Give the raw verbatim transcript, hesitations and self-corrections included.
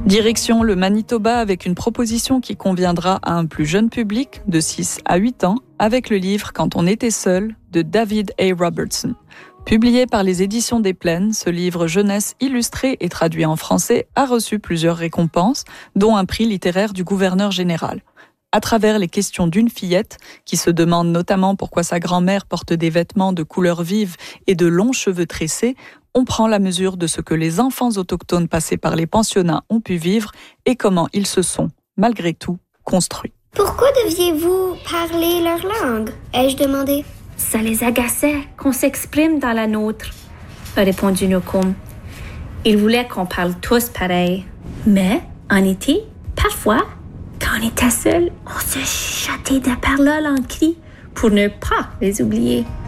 Direction le Manitoba avec une proposition qui conviendra à un plus jeune public de six à huit ans avec le livre « Quand on était seul » de David A. Robertson. Publié par les éditions des Plaines, ce livre jeunesse illustré et traduit en français a reçu plusieurs récompenses, dont un prix littéraire du gouverneur général. À travers les questions d'une fillette, qui se demande notamment pourquoi sa grand-mère porte des vêtements de couleurs vives et de longs cheveux tressés, on prend la mesure de ce que les enfants autochtones passés par les pensionnats ont pu vivre et comment ils se sont, malgré tout, construits. Pourquoi deviez-vous parler leur langue? Ai-je demandé. Ça les agaçait qu'on s'exprime dans la nôtre, a répondu Nokum. Ils voulaient qu'on parle tous pareil. Mais, en été, parfois, quand on était seul, on se chuchotait de paroles en cris pour ne pas les oublier.